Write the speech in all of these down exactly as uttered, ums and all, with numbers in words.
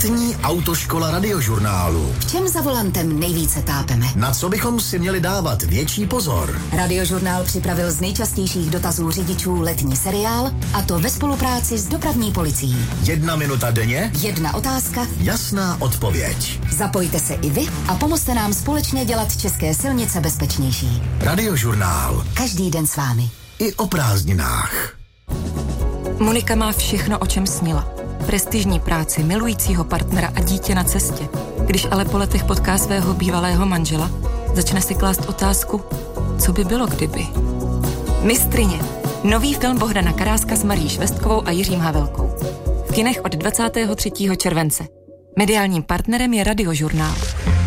Letní autoškola Radiožurnálu. V čem za volantem nejvíce tápeme? Na co bychom si měli dávat větší pozor? Radiožurnál připravil z nejčastějších dotazů řidičů letní seriál, a to ve spolupráci s dopravní policií. Jedna minuta denně? Jedna otázka? Jasná odpověď. Zapojte se i vy a pomozte nám společně dělat české silnice bezpečnější. Radiožurnál. Každý den s vámi. I o prázdninách. Monika má všechno, o čem snila. Prestižní práci, milujícího partnera a dítě na cestě. Když ale po letech potká svého bývalého manžela, začne si klást otázku, co by bylo kdyby. Mistryně. Nový film Bohdana Karáska s Marí Švestkovou a Jiřím Havelkou. V kinech od dvacátého třetího července. Mediálním partnerem je Radiožurnál.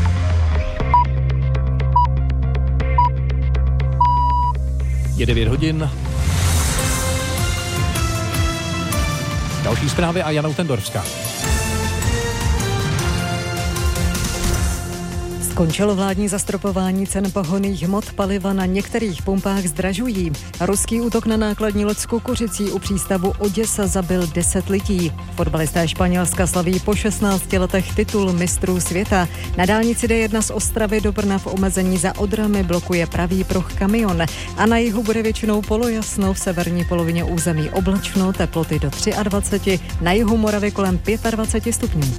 Je devět hodin. Další zprávy a Jana Utendorská. Skončilo vládní zastropování cen pohonných hmot, paliva na některých pumpách zdražují. Ruský útok na nákladní loď s kukuřicí u přístavu Oděsa zabil deset lidí. Fotbalisté Španělska slaví po šestnácti letech titul mistrů světa. Na dálnici D jedna z Ostravy do Brna v omezení za Odrami blokuje pravý pruh kamion. A na jihu bude většinou polojasno, v severní polovině území oblačno, teploty do dvacet tři, na jihu Moravy kolem dvacet pět stupňů.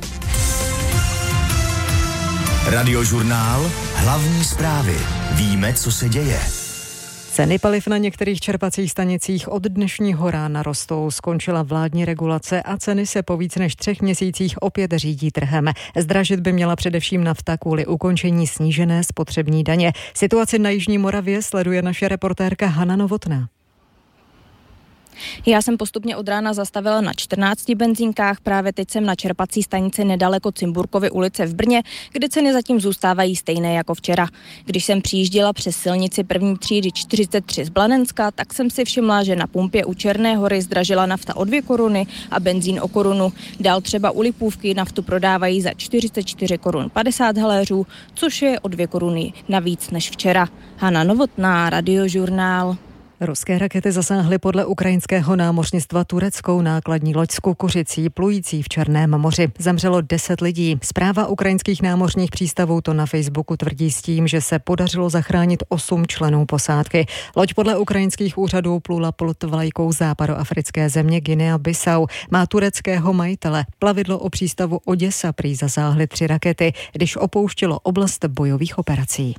Radiožurnál. Hlavní zprávy. Víme, co se děje. Ceny paliv na některých čerpacích stanicích od dnešního rána rostou. Skončila vládní regulace a ceny se po víc než třech měsících opět řídí trhem. Zdražit by měla především nafta kvůli ukončení snížené spotřební daně. Situaci na jižní Moravě sleduje naše reportérka Hana Novotná. Já jsem postupně od rána zastavila na čtrnácti benzínkách, právě teď jsem na čerpací stanici nedaleko Cimburkovy ulice v Brně, kde ceny zatím zůstávají stejné jako včera. Když jsem přijížděla přes silnici první třídy čtyřicet tři z Blanenska, tak jsem si všimla, že na pumpě u Černé Hory zdražila nafta o dvě koruny a benzín o korunu. Dál třeba u Lipůvky naftu prodávají za čtyřicet čtyři korun padesát haléřů, což je o dvě koruny navíc než včera. Hana Novotná, Radiožurnál. Ruské rakety zasáhly podle ukrajinského námořnictva tureckou nákladní loď s kukuřicí plující v Černém moři. Zemřelo deset lidí. Správa ukrajinských námořních přístavů to na Facebooku tvrdí s tím, že se podařilo zachránit osm členů posádky. Loď podle ukrajinských úřadů plula pod vlajkou západoafrické země Guinea-Bissau. Má tureckého majitele. Plavidlo o přístavu Oděsa prý zasáhly tři rakety, když opouštělo oblast bojových operací.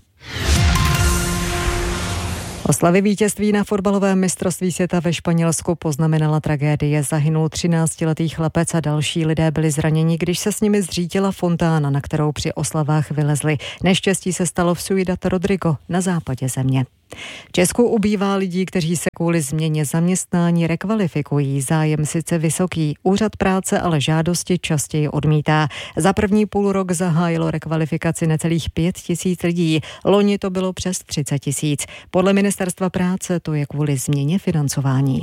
Oslavy vítězství na fotbalovém mistrovství světa ve Španělsku poznamenala tragédie. Zahynul třináctiletý chlapec a další lidé byli zraněni, když se s nimi zřítila fontána, na kterou při oslavách vylezli. Neštěstí se stalo v Ciudad Rodrigo na západě země. V Česku ubývá lidí, kteří se kvůli změně zaměstnání rekvalifikují. Zájem sice vysoký, úřad práce ale žádosti častěji odmítá. Za první půl rok zahájilo rekvalifikaci necelých pět tisíc lidí. Loni to bylo přes třicet tisíc. Podle ministerstva práce to je kvůli změně financování.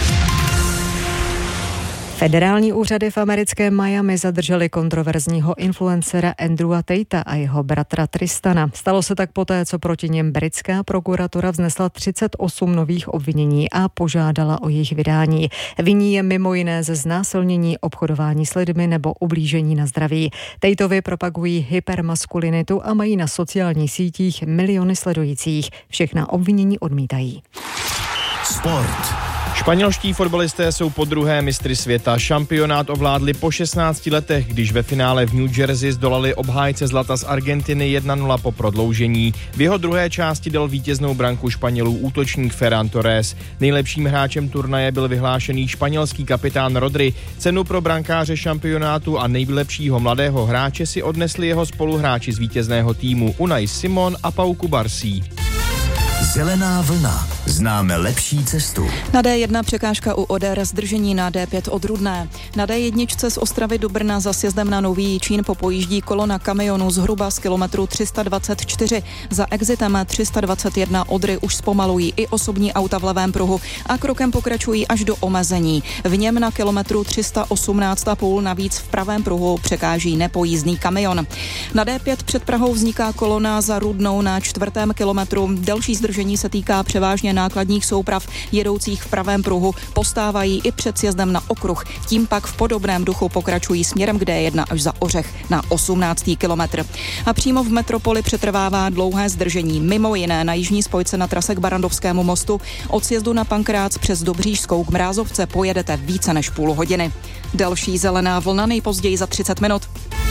Federální úřady v americkém Miami zadrželi kontroverzního influencera Andrewa Tatea a jeho bratra Tristana. Stalo se tak poté, co proti něm britská prokuratura vznesla třicet osm nových obvinění a požádala o jejich vydání. Viní je mimo jiné ze znásilnění, obchodování s lidmi nebo ublížení na zdraví. Tateovi propagují hypermaskulinitu a mají na sociálních sítích miliony sledujících. Všechna obvinění odmítají. Sport. Španělští fotbalisté jsou podruhé mistry světa. Šampionát ovládli po šestnácti letech, když ve finále v New Jersey zdolali obhájce zlata z Argentiny jedna nula po prodloužení. V jeho druhé části dal vítěznou branku Španělů útočník Ferran Torres. Nejlepším hráčem turnaje byl vyhlášený španělský kapitán Rodri. Cenu pro brankáře šampionátu a nejlepšího mladého hráče si odnesli jeho spoluhráči z vítězného týmu Unai Simon a Pau Cubarsí. Zelená vlna. Známe lepší cestu. Na D jedna překážka u Oder, zdržení na D pět od Rudné. Na D jedna z Ostravy do Brna za sjezdem na Nový Jičín popojíždí kolona kamionů zhruba z kilometru tři sta dvacet čtyři. Za exitem tři sta dvacet jedna Odry už zpomalují i osobní auta v levém pruhu a krokem pokračují až do omezení. V něm na kilometru tři sta osmnáct a půl navíc v pravém pruhu překáží nepojízdný kamion. Na D pět před Prahou vzniká kolona za Rudnou na čtvrtém kilometru. Další zdržení se týká převážně nákladních souprav jedoucích v pravém pruhu postávají i před sjezdem na okruh. Tím pak v podobném duchu pokračují směrem k D jedna až za Ořech na osmnáctý kilometr. A přímo v metropoli přetrvává dlouhé zdržení, mimo jiné na jižní spojce na trase k Barrandovskému mostu. Od sjezdu na Pankrác přes Dobřížskou k Mrázovce pojedete více než půl hodiny. Další zelená vlna nejpozději za třicet minut.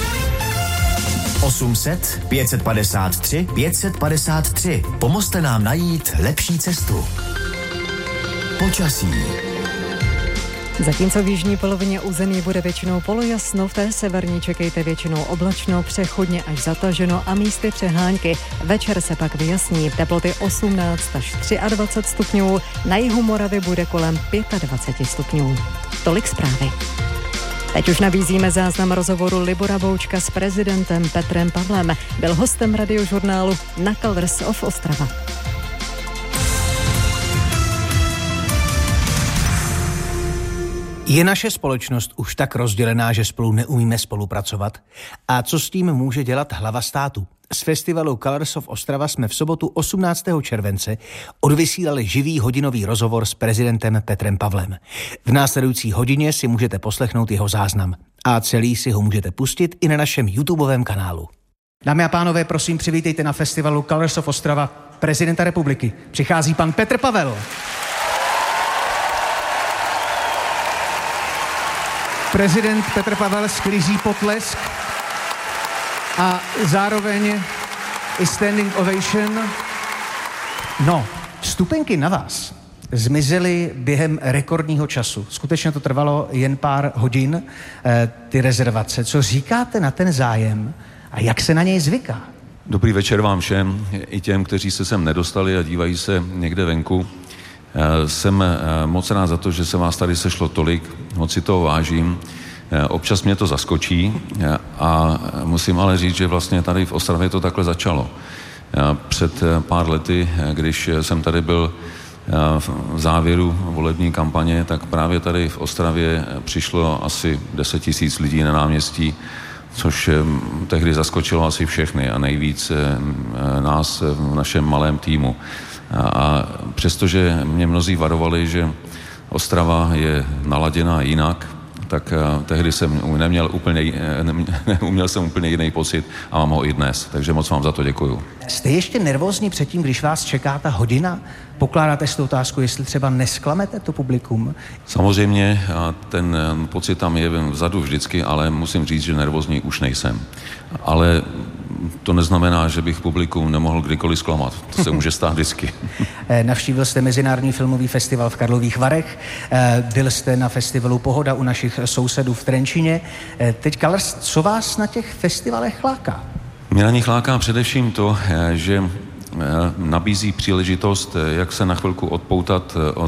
osm set, pět set padesát tři, pět set padesát tři. Pomozte nám najít lepší cestu. Počasí. Zatímco v jižní polovině území bude většinou polojasno, v té severní čekejte většinou oblačno, přechodně až zataženo a místy přehánky. Večer se pak vyjasní, teploty osmnáct až dvacet tři stupňů, na jihu Moravy bude kolem dvacet pět stupňů. Tolik zprávy. Teď už nabízíme záznam rozhovoru Libora Boučka s prezidentem Petrem Pavlem. Byl hostem radiožurnálu na Colors of Ostrava. Je naše společnost už tak rozdělená, že spolu neumíme spolupracovat? A co s tím může dělat hlava státu? Z festivalu Colors of Ostrava jsme v sobotu osmnáctého července odvysílali živý hodinový rozhovor s prezidentem Petrem Pavlem. V následující hodině si můžete poslechnout jeho záznam. A celý si ho můžete pustit i na našem YouTubeovém kanálu. Dámy a pánové, prosím, přivítejte na festivalu Colors of Ostrava prezidenta republiky. Přichází pan Petr Pavel. Prezident Petr Pavel sklízí potlesk a zároveň i standing ovation. No, vstupenky na vás zmizely během rekordního času. Skutečně to trvalo jen pár hodin, eh, ty rezervace. Co říkáte na ten zájem a jak se na něj zvyká? Dobrý večer vám všem, i těm, kteří se sem nedostali a dívají se někde venku. Jsem moc rád za to, že se vás tady sešlo tolik, moc si toho vážím. Občas mě to zaskočí a musím ale říct, že vlastně tady v Ostravě to takhle začalo. Před pár lety, když jsem tady byl v závěru volební kampaně, tak právě tady v Ostravě přišlo asi deset tisíc lidí na náměstí, což tehdy zaskočilo asi všechny a nejvíc nás v našem malém týmu. A přestože mě mnozí varovali, že Ostrava je naladěná jinak, tak tehdy jsem neměl úplně, neuměl jsem úplně jiný pocit a mám ho i dnes. Takže moc vám za to děkuju. Jste ještě nervózní předtím, když vás čeká ta hodina? Pokládáte si tu otázku, jestli třeba nesklamete to publikum? Samozřejmě, ten pocit tam je vzadu vždycky, ale musím říct, že nervózní už nejsem. Ale to neznamená, že bych publikum nemohl kdykoliv zklamat. To se může stát vždycky. Navštívil jste Mezinárodní filmový festival v Karlových Varech, byl jste na festivalu Pohoda u našich sousedů v Trenčíně. Teď, Colors, co vás na těch festivalech láká? Mě na nich láká především to, že nabízí příležitost, jak se na chvilku odpoutat od